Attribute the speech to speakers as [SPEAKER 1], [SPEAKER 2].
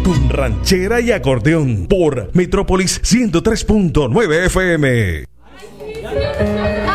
[SPEAKER 1] con ranchera y acordeón por Metrópolis 103.9 FM.